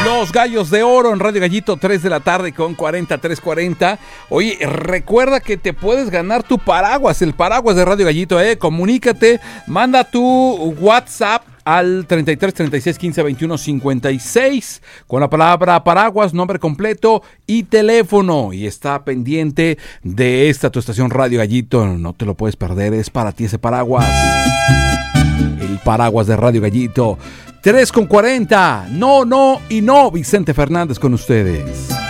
Los Gallos de Oro en Radio Gallito, 3 de la tarde con 40, 3:40. Oye, recuerda que te puedes ganar tu paraguas, el paraguas de Radio Gallito, comunícate, manda tu WhatsApp al 33 36 15 21 56 con la palabra paraguas, nombre completo y teléfono, y está pendiente de esta tu estación Radio Gallito, no te lo puedes perder, es para ti ese paraguas, el paraguas de Radio Gallito. 3:40, no, Vicente Fernández con ustedes.